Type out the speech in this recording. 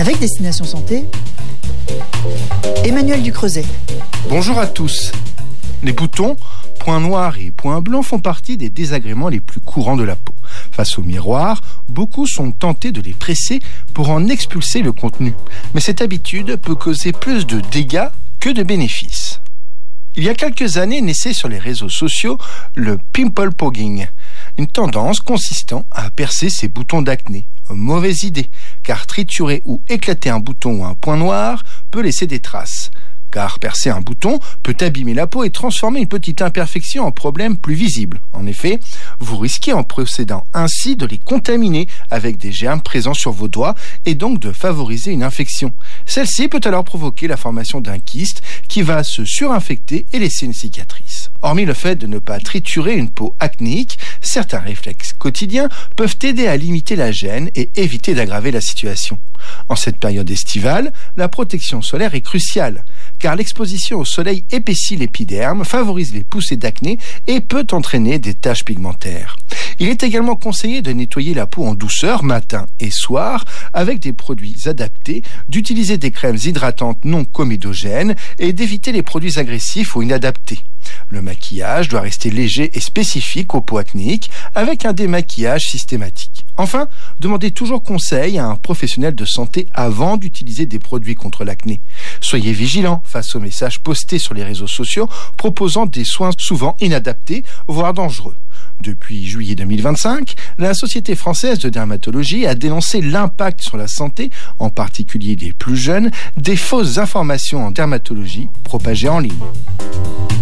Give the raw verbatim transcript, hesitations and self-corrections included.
Avec Destination Santé, Emmanuel Ducreuset. Bonjour à tous. Les boutons, points noirs et points blancs font partie des désagréments les plus courants de la peau. Face au miroir, beaucoup sont tentés de les presser pour en expulser le contenu. Mais cette habitude peut causer plus de dégâts que de bénéfices. Il y a quelques années naissait sur les réseaux sociaux le pimple pogging, une tendance consistant à percer ses boutons d'acné. Mauvaise idée, car triturer ou éclater un bouton ou un point noir peut laisser des traces. Car percer un bouton peut abîmer la peau et transformer une petite imperfection en problème plus visible. En effet, vous risquez en procédant ainsi de les contaminer avec des germes présents sur vos doigts et donc de favoriser une infection. Celle-ci peut alors provoquer la formation d'un kyste qui va se surinfecter et laisser une cicatrice. Hormis le fait de ne pas triturer une peau acnéique, certains réflexes quotidiens peuvent aider à limiter la gêne et éviter d'aggraver la situation. En cette période estivale, la protection solaire est cruciale, car l'exposition au soleil épaissit l'épiderme, favorise les poussées d'acné et peut entraîner des taches pigmentaires. Il est également conseillé de nettoyer la peau en douceur matin et soir avec des produits adaptés, d'utiliser des crèmes hydratantes non comédogènes et d'éviter les produits agressifs ou inadaptés. Le maquillage doit rester léger et spécifique aux peaux acnéiques avec un démaquillage systématique. Enfin, demandez toujours conseil à un professionnel de santé avant d'utiliser des produits contre l'acné. Soyez vigilants face aux messages postés sur les réseaux sociaux proposant des soins souvent inadaptés, voire dangereux. Depuis juillet deux mille vingt-cinq, la Société française de dermatologie a dénoncé l'impact sur la santé, en particulier des plus jeunes, des fausses informations en dermatologie propagées en ligne.